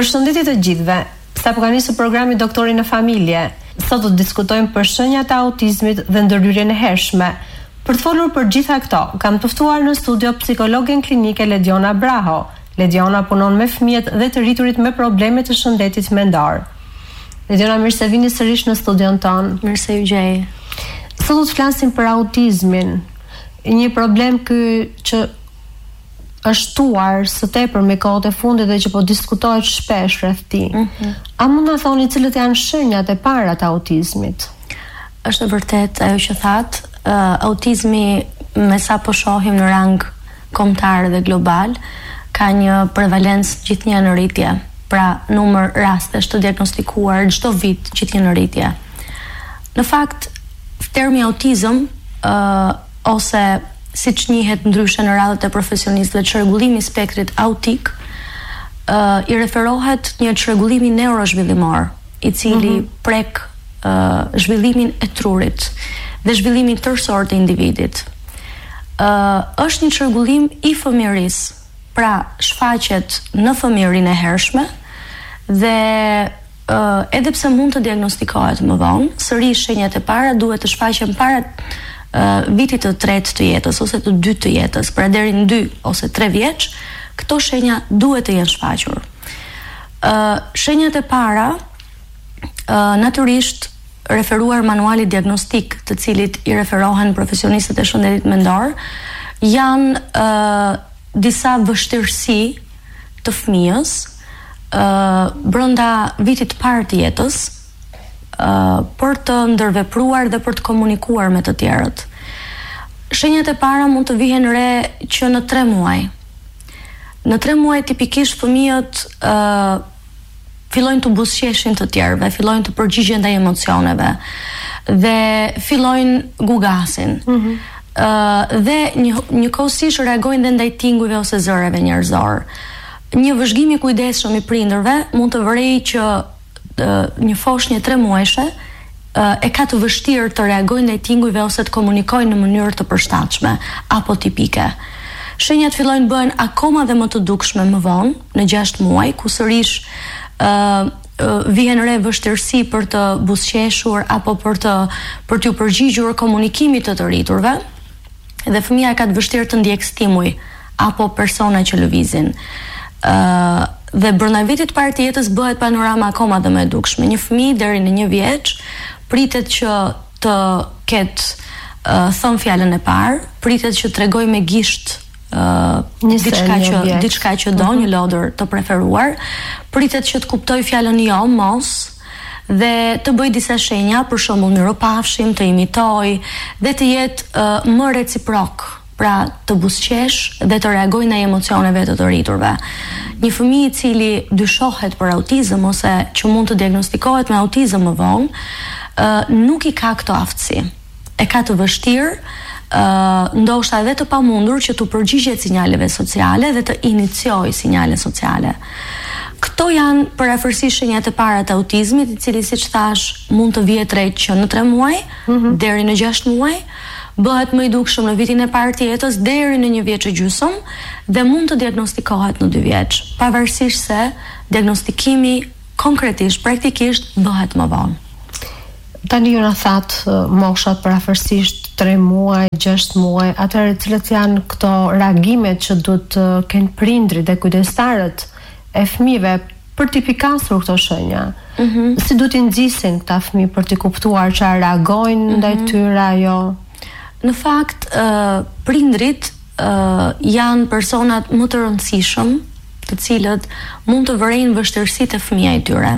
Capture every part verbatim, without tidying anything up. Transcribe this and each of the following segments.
Përshëndetje të gjithëve. Sapo ka nisur programi Doktori në Familje. Sot do të diskutojmë për shenjat e autizmit dhe ndërhyrjen e hershme. Për të folur për gjitha këto, kam të ftuar në studio psikologen klinike Lediona Braho. Lediona punon me fëmijët dhe të rriturit me probleme të shëndetit mendor. Lediona, mirë se vini sërish në studion tonë. Mirë se ju gjej. Sot do të flasim për autizmin, një problem ky që është tuar së tepër me kohët e fundit dhe që po diskutohet shpesh rreth tij. Mm-hmm. A mund na thoni cilët janë shenjat e para të autizmit? Është vërtet ajo që thatë, uh, autizmi me sa po shohim në rang kombëtar dhe global, ka një prevalencë gjithnjë në rritje. Pra, numër rastesh të diagnostikuar çdo vit gjithnjë në rritje. Në fakt, termi autizëm uh, ose siç njihet ndryshe në radhët e profesionistëve, çrregullimi i spektrit autik, uh, i referohet një çrregullimi neurozhvillimor, i cili mm-hmm. prek uh, zhvillimin e trurit dhe zhvillimin tërësor të individit. Uh, është një çrregullim i fëmijërisë, pra shfaqet në fëmijërinë e hershme dhe uh, edhe pse mund të diagnostikohet më vonë, sërish shenjat e para duhet të shfaqen para Uh, vitit të tretë të jetës ose të dytë të jetës, pra deri në dy ose tre vjeç, këto shenja duhet të jenë shfaqur. Uh, shenjat e para, uh, natyrisht referuar manualit diagnostik, të cilit i referohen profesionistët e shëndetit mendor, janë uh, disa vështirësi të fëmijës uh, brenda vitit të parë të jetës, Uh, për të ndërvepruar dhe për të komunikuar me të tjerët. Shenjat e para mund të vihen re që në tre muaj. Në tre muaj tipikisht fëmijët uh, fillojnë të buzëqeshin të tjerëve, fillojnë të përgjigjen ndaj emocioneve dhe fillojnë gugasin. Mm-hmm. Uh, dhe një njëkohësisht reagojnë dhe ndaj tingujve ose zëreve njerëzor. Një vëzhgim i kujdesshëm i prindërve mund të vërejë që një foshnjë tre muajshe e ka të vështirë të reagojnë ndaj tingujve ose të komunikojnë në mënyrë të përshtatshme apo tipike. Shenjat fillojnë bëhen akoma dhe më të dukshme më vonë, në gjashtë muaj, ku sërish uh, uh, vihen re vështirësi për të buzëqeshur apo për të për t'u përgjigjur komunikimit të të rriturve, dhe fëmia ka të vështirë të ndjek stimuj apo persona që lëvizin. Uh, dhe brenda vitit të parë të jetës bëhet panorama akoma dhe më e dukshme. Një fëmijë deri në një vjeç pritet që të ketë uh, thon fjalën e parë, pritet që tregoj me gisht uh, diçka që diçka që do, uh-huh. një lodër të preferuar, pritet që të kuptoj fjalën jo, mos, dhe të bëj disa shenja, për shembull miropafshim, të imitoj dhe të jetë uh, më reciprok. Pra të buzëqesh dhe të reagojnë ndaj emocioneve të të rriturve. Një fëmijë i cili dyshohet për autizëm ose që mund të diagnostikohet me autizëm më vonë, uh, nuk i ka këto aftësi. E ka të vështirë, uh, ndoshta edhe të pamundur që të përgjigjet sinjaleve sociale dhe të iniciojë sinjale sociale. Këto janë përafërsisht shenjat e para të autizmit, i cili siç thash mund të vihet re që në tre muaj mm-hmm. deri në gjashtë muaj. Bëhet më i dukshëm në vitin e parë të jetës deri në një vjeç e gjysmë dhe mund të diagnostikohet në dy vjeç, pavarësisht se diagnostikimi konkretisht, praktikisht bëhet më vonë. Tani ju na that moshat përafërsisht tre muaj, gjashtë muaj, atëherë cilët janë këto reagimet që duhet të kenë prindrit dhe kujdestarët e fëmijëve për t'i pikasur këto shenja? Mm-hmm. Si duhet i nxisin këta fëmijë për t'i kuptuar çfarë reagojnë mm-hmm. ndaj tyre ajo? Në fakt, uh, prindrit uh, janë personat më të rëndësishëm, të cilët mund të vërejnë vështirësitë e fëmijës së tyre.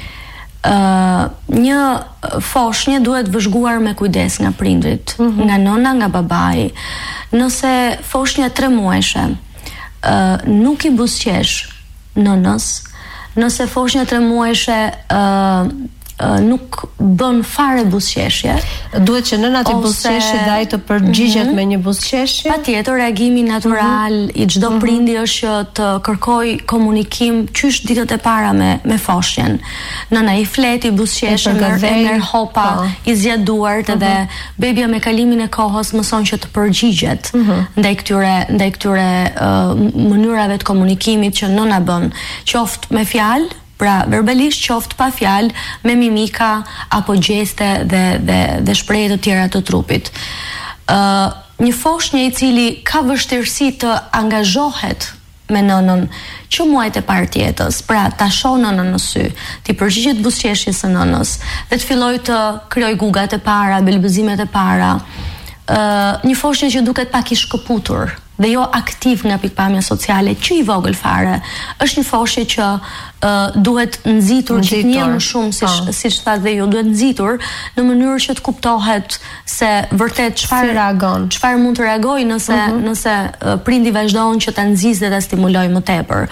Uh, një foshnjë duhet vëzhguar me kujdes nga prindrit, mm-hmm. nga nëna, nga babai. Nëse foshnja tre muajshe uh, nuk i buzëqesh nënës, nëse foshnja tre muajshe uh, nuk bën fare buzëqeshje. Duhet që nëna të buzëqeshje dhe ai të përgjigjet me një buzëqeshje. Patjetër, reagimi natyral i çdo prindi është që të kërkoj komunikim qysh ditët e para me me foshnjën. Nëna i fleti buzëqeshje, e merr hopa, i zgjedh duart dhe bebia me kalimin e kohës mëson që të përgjigjet ndaj këtyre ndaj këtyre mënyrave të komunikimit që nëna bën, qoftë me fjalë, pra verbalisht, qoftë pa fjalë, me mimika apo gjeste dhe dhe dhe shprehje të tjera të trupit. Ë uh, një foshnjë i cili ka vështirësi të angazhohet me nënën që muajt e parë të jetës, pra ta shoh nënën në sy, ti përgjigjet buzëqeshjes së nënës dhe të filloj të krijoj gugat e para, belbëzimet e para. Ë uh, një foshnjë që duket pak i shkëputur dhe jo aktiv nga pikpamja sociale, që i vogël fare, është një foshnjë që uh, duhet nxitur gjithnjë më shumë, siç siç thatë dhe ju, duhet nxitur në mënyrë që të kuptohet se vërtet çfarë si reagon, çfarë mund të reagojë nëse uh -huh. nëse uh, prindi vazhdon që ta nxjisë dhe ta stimulojë më tepër.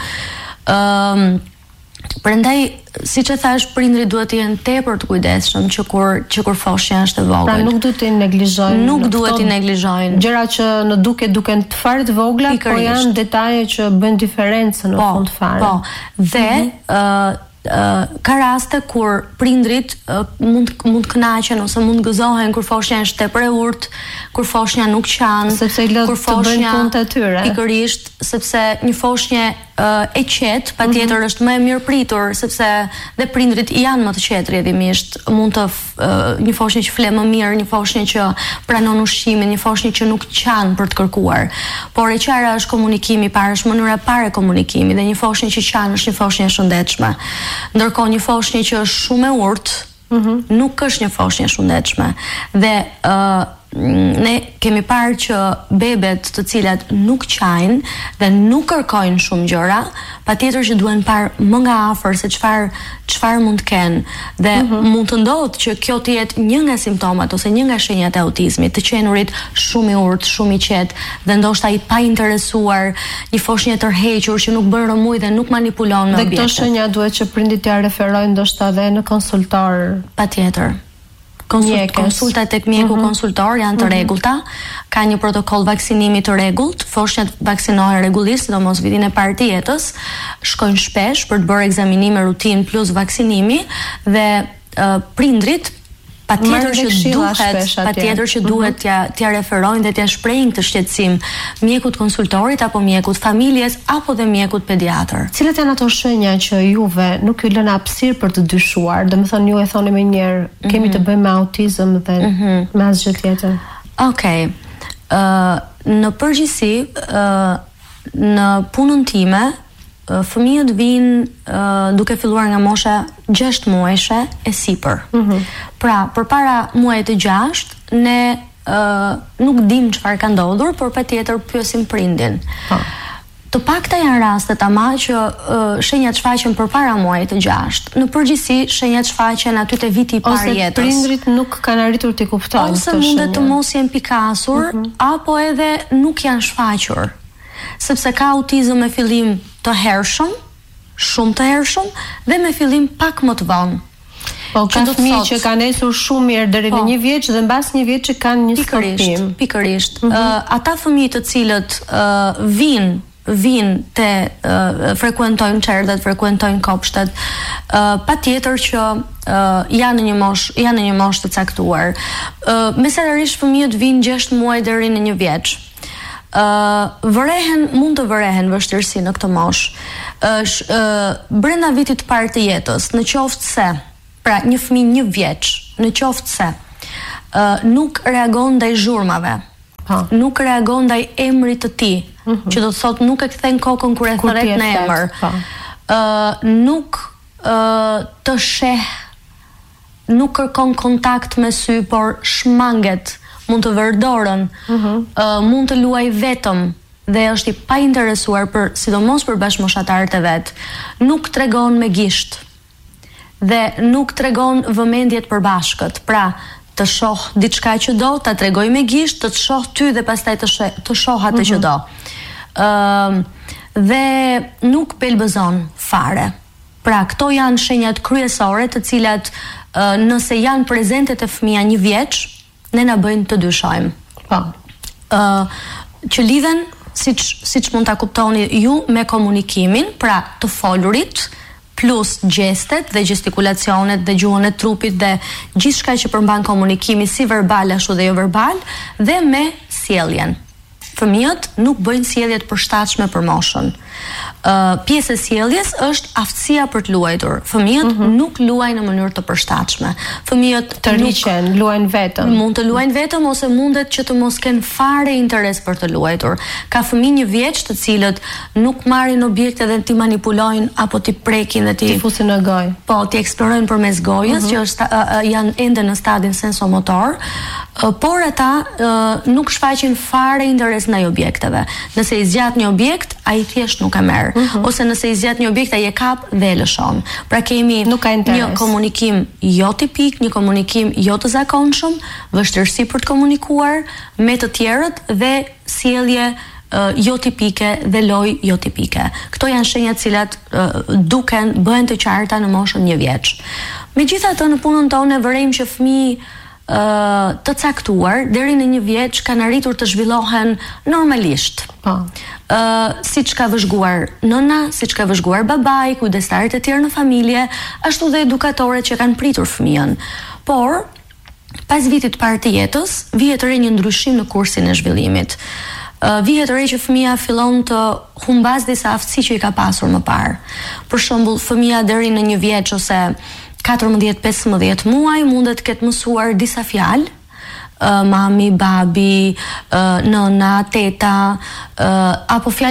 Ëm um, Prandaj, siç e thash, prindrit duhet të jenë tepër të kujdesshëm që kur që kur foshnja është e vogël. Pra nuk duhet të neglizhojnë. Nuk duhet të neglizhojnë. Gjëra që në duke duken të fare të vogla, po janë detaje që bëjnë diferencën në fund fare. Po. Dhe ë uh, Uh, ka raste kur prindrit uh, mund mund kënaqen ose mund gëzohen kur foshnja është tepër e urtë, kur foshnja nuk qan, sepse i lë të bëjnë punët e tyre. Pikërisht, sepse një foshnjë uh, e qetë patjetër mm -hmm. është më e mirë pritur, sepse dhe prindrit janë më të qetë rrjedhimisht, mund të uh, një foshnjë që fle më mirë, një foshnjë që pranon ushqimin, një foshnjë që nuk qan për të kërkuar. Por e qara është komunikimi i parë, është mënyra e parë e komunikimit, dhe një foshnjë që qan është një foshnjë e shëndetshme. Ndërkohë një foshnjë që është shumë e urtë, mm -hmm. nuk është një foshnjë e shëndetshme. Dhe uh, ne kemi parë që bebet të cilat nuk qajnë dhe nuk kërkojnë shumë gjëra, patjetër që duhen parë më nga afër se çfarë çfarë mund të kenë, dhe mm -hmm. mund të ndodhë që kjo të jetë një nga simptomat ose një nga shenjat e autizmit, të qenurit shumë i urtë, shumë i qetë dhe ndoshta i pa interesuar, një foshnjë e tërhequr që nuk bën rëmuj dhe nuk manipulon me objekte. Dhe këto shenja duhet që prindit t'ia referojnë ndoshta edhe në konsultor. Patjetër. Konsult, konsultat tek mjeku mm -hmm. konsultor janë të rregullta, ka një protokoll vaksinimi të rregullt, foshnjat vaksinohen rregullisht, sidomos vitin e parë të jetës, shkojnë shpesh për të bërë ekzaminime rutin plus vaksinimi dhe uh, prindrit patjetër që duhet, patjetër që duhet t'ja t'ja referojnë dhe t'ja shprehin këtë shqetësim mjekut konsultorit apo mjekut familjes apo dhe mjekut pediatër. Cilat janë ato shenja që juve nuk ju lën hapësirë për të dyshuar? Domethënë ju e thoni më njëherë, mm -hmm. kemi të bëjmë me autizëm dhe mm -hmm. me asgjë tjetër. Okej. Okay. Uh, në përgjithësi, uh, në punën time, fëmijët vinë uh, duke filluar nga mosha gjashtë muajshe e sipër. Mm -hmm. Pra, përpara muajit të gjashtë, ne uh, nuk dim çfarë ka ndodhur, por patjetër pyesim prindin. Ha. Të pakta janë rastet ama që uh, shenjat shfaqen përpara muajit të gjashtë. Në përgjithësi, shenjat shfaqen aty te viti i parë jetës. Ose prindrit nuk kanë arritur të kuptojnë. Ose mundet të mos jenë pikasur, mm -hmm. apo edhe nuk janë shfaqur. Sepse ka autizëm me fillim të hershëm, shumë të hershëm, dhe me fillim pak më të vonë. Po, ka fëmijë që kanë esur shumë mirë deri në një vjeç dhe mbas një vjeçi kanë një stopim. Pikërisht. Mm -hmm. uh, ata fëmijë të cilët uh, vinë vinë të uh, frekuentojnë çerdhet, frekuentojnë kopshtet, uh, patjetër që uh, janë në një moshë, janë në një moshë të caktuar. Uh, Mesarisht fëmijët vinë gjashtë muaj deri në një vjeç. Uh, vërehen, mund të vërehen vështirësi në këtë moshë. Uh, uh, brenda vitit të parë të jetës, në qoftë se, pra një fëmijë një vjeç, në qoftë se uh, nuk reagon ndaj zhurmave, ha. nuk reagon ndaj emrit të tij, mm -hmm. që do të thotë nuk e kthen kokën kur e thret në emër, uh, nuk uh, të sheh, nuk kërkon kontakt me sy, por shmanget, mund të vërë dorën, mm -hmm. uh, mund të luaj vetëm dhe është i pa interesuar për, sidomos për bashkëmoshatarët e vet, nuk tregon me gisht dhe nuk tregon vëmendjet përbashkët. Pra, të shoh diçka që do, ta tregoj me gisht, të të shoh ty dhe pastaj të shoh të shoh atë mm -hmm. që do. Ëm uh, dhe nuk pelbëzon fare. Pra, këto janë shenjat kryesore të cilat uh, nëse janë prezente te fëmia një vjeç, ne na bëjnë të dyshojmë. Po. Uh, që lidhen siç siç mund ta kuptoni ju me komunikimin, pra të folurit plus gjestet dhe gestikulacionet dhe gjuhën e trupit dhe gjithçka që përmban komunikimin si verbal ashtu dhe jo verbal dhe me sjelljen. Fëmijët nuk bëjnë sjellje të përshtatshme për moshën. Uh, pjesë e sjelljes është aftësia për të luajtur. Fëmijët mm -hmm. nuk luajnë në mënyrë të përshtatshme. Fëmijët të rriqen, luajnë vetëm. Mund të luajnë vetëm ose mundet që të mos kenë fare interes për të luajtur. Ka fëmijë një vjeç të cilët nuk marrin objekte dhe ti manipulojnë apo ti prekin dhe ti ti fusin në gojë. Po, ti eksplorojnë përmes gojës, mm -hmm. që është uh, janë ende në stadin sensomotor. Uh, por ata uh, nuk shfaqin fare interes ndaj objekteve. Nëse i zgjat një objekt, ai thjesht nuk e merr. Mm -hmm. Ose nëse i zgjat një objekt, ai e kap dhe e lëshon. Pra kemi nuk ka një komunikim jo tipik, një komunikim jo të zakonshëm, vështirësi për të komunikuar me të tjerët dhe sjellje uh, jo tipike dhe lojë jo tipike. Këto janë shenjat cilat uh, duken bëhen të qarta në moshën një vjeç. Megjithatë, në punën tonë vërejmë që fëmijë Uh, të caktuar deri në një vjeç kanë arritur të zhvillohen normalisht. Po. Uh, siç ka vëzhguar nëna, siç ka vëzhguar babai, kujdestarët e tjerë në familje, ashtu dhe edukatorët që kanë pritur fëmijën. Por pas vitit të parë të jetës, vihet të re një ndryshim në kursin e zhvillimit. Uh, vihet të re që fëmia fillon të humbas disa aftësi që i ka pasur më parë. Për shembull, fëmia deri në një vjeç ose katërmbëdhjetë pesëmbëdhjetë muaj mundet të ketë mësuar disa fjalë, uh, mami, babi, uh, nëna, teta, uh, apo fjalë